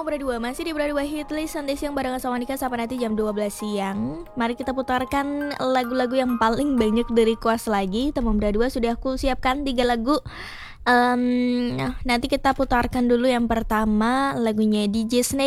berdua, masih di berdua hitlist Santai Siang barengan sama Nika sampai nanti jam 12 siang. Mari kita putarkan lagu-lagu yang paling banyak dari Kuas lagi. Teman berdua sudah aku siapkan 3 lagu. Nanti kita putarkan dulu yang pertama lagunya DJ Snake